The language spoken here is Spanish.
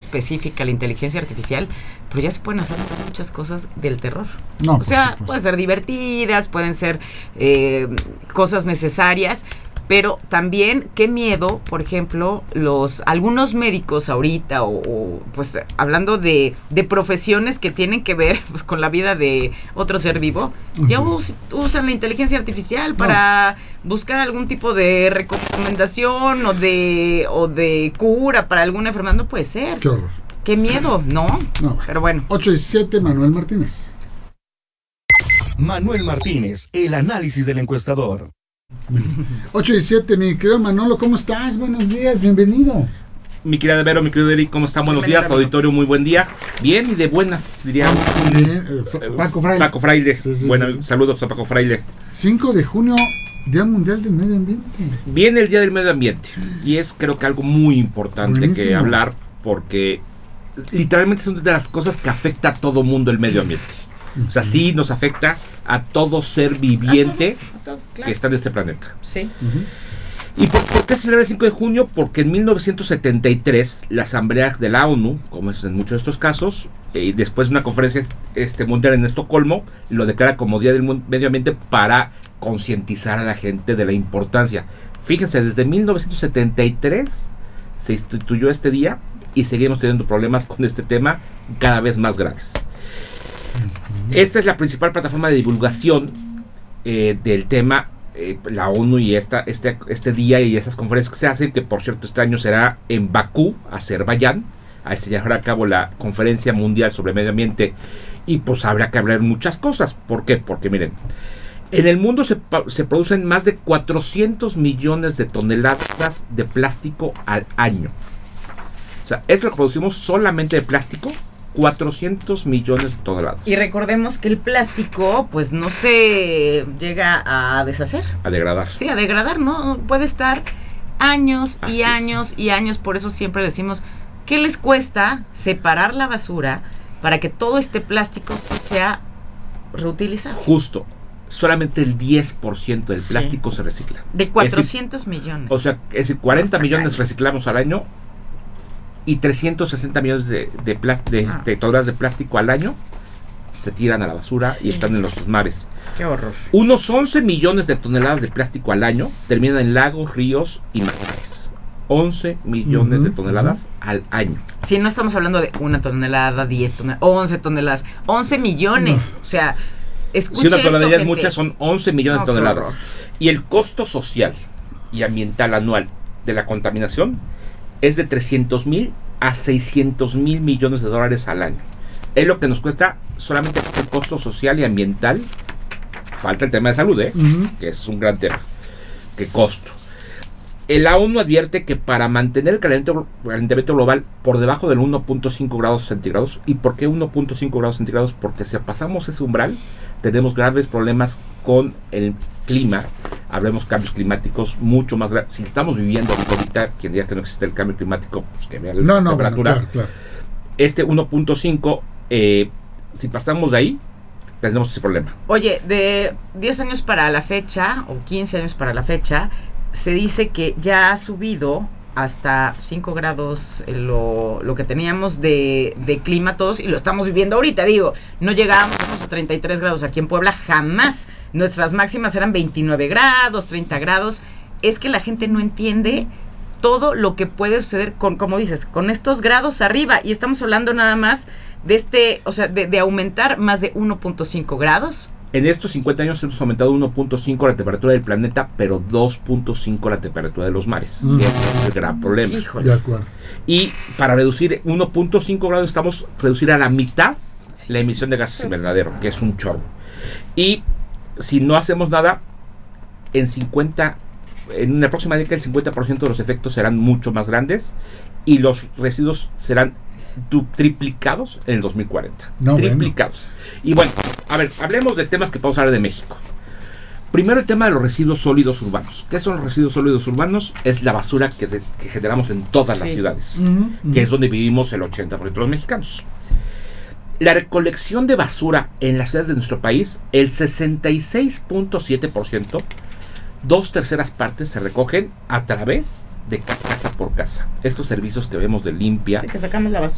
específica la inteligencia artificial, pero ya se pueden hacer muchas cosas del terror. No, o sea, pueden ser divertidas, pueden ser cosas necesarias, pero también qué miedo, por ejemplo, algunos médicos ahorita o pues hablando de profesiones que tienen que ver pues, con la vida de otro ser vivo, ya usan la inteligencia artificial para buscar algún tipo de recomendación o de cura para alguna enfermedad. No puede ser. Qué horror. Qué miedo, ¿no? Pero bueno. 8:17, Manuel Martínez. Manuel Martínez, el análisis del encuestador. 8:17, mi querido Manolo, ¿cómo estás? Buenos días, bienvenido. Mi querida Vero, mi querido Eric, ¿cómo están? Buenos días, auditorio, muy buen día. Bien y de buenas, diríamos. Paco Fraile. Paco Fraile. Sí, bueno, sí. Saludos a Paco Fraile. 5 de junio, Día Mundial del Medio Ambiente. Viene el Día del Medio Ambiente y es creo que algo muy importante Buenísimo. que hablar porque literalmente es una de las cosas que afecta a todo mundo el medio ambiente. O sea, sí nos afecta a todo ser viviente A todo, claro. que está en este planeta. Sí. ¿Y por qué se celebra el 5 de junio? Porque en 1973 la Asamblea de la ONU, como es en muchos de estos casos, después de una conferencia mundial en Estocolmo, lo declara como Día del Medio Ambiente para concientizar a la gente de la importancia. Fíjense, desde 1973 se instituyó este día y seguimos teniendo problemas con este tema cada vez más graves. Esta es la principal plataforma de divulgación del tema, la ONU y este día y esas conferencias que se hacen, que por cierto este año será en Bakú, Azerbaiyán. Ahí se llevará a cabo la conferencia mundial sobre medio ambiente y pues habrá que hablar muchas cosas. ¿Por qué? Porque miren, en el mundo se producen más de 400 millones de toneladas de plástico al año. O sea, es lo que producimos solamente de plástico. 400 millones de toneladas. Y recordemos que el plástico, pues no se llega a deshacer. A degradar. Sí, a degradar, ¿no? Puede estar años Así y años y años. Por eso siempre decimos, ¿qué les cuesta separar la basura para que todo este plástico sea reutilizado? Justo. Solamente el 10% del plástico se recicla. De 400 millones. O sea, es decir, 40 millones reciclamos al año y 360 millones de toneladas de plástico al año se tiran a la basura y están en los mares. Qué horror. Unos 11 millones de toneladas de plástico al año terminan en lagos, ríos y mares. 11 millones de toneladas al año. Si no estamos hablando de 1 tonelada, 10 toneladas, 11 toneladas, 11 millones. O sea, escuche si una tonelada es gente. mucha, son 11 millones de toneladas. Y el costo social y ambiental anual de la contaminación es de 300,000 a 600,000 millones de dólares al año. Es lo que nos cuesta solamente el costo social y ambiental. Falta el tema de salud, que es un gran tema. ¿Qué costo? La ONU advierte que para mantener el calentamiento global por debajo del 1.5 grados centígrados. ¿Y por qué 1.5 grados centígrados? Porque si pasamos ese umbral, tenemos graves problemas con el clima. Hablemos cambios climáticos mucho más graves. Si estamos viviendo ahorita, quien diga que no existe el cambio climático, pues que vea la temperatura. Bueno, claro. Este 1.5, si pasamos de ahí, tenemos ese problema. Oye, de 10 años para la fecha, o 15 años para la fecha, se dice que ya ha subido hasta 5 grados lo que teníamos de clima todos, y lo estamos viviendo ahorita. Digo, no llegábamos a 33 grados aquí en Puebla, jamás. Nuestras máximas eran 29 grados, 30 grados. Es que la gente no entiende todo lo que puede suceder con, como dices, con estos grados arriba. Y estamos hablando nada más de de aumentar más de 1.5 grados. En estos 50 años hemos aumentado 1.5 la temperatura del planeta, pero 2.5 la temperatura de los mares. Ese es el gran problema. Híjole. De acuerdo. Y para reducir 1.5 grados necesitamos reducir a la mitad la emisión de gases invernadero, que es un chorro. Y si no hacemos nada, en la próxima década el 50% de los efectos serán mucho más grandes y los residuos serán triplicados en el 2040. Triplicados. Bueno. Y bueno, a ver, hablemos de temas que podemos hablar de México. Primero el tema de los residuos sólidos urbanos. ¿Qué son los residuos sólidos urbanos? Es la basura que generamos en todas las ciudades, que es donde vivimos el 80% de los mexicanos. Sí. La recolección de basura en las ciudades de nuestro país, el 66.7%, 2/3 partes se recogen a través de casa por casa. Estos servicios que vemos de limpia. Sí, que sacamos la basura.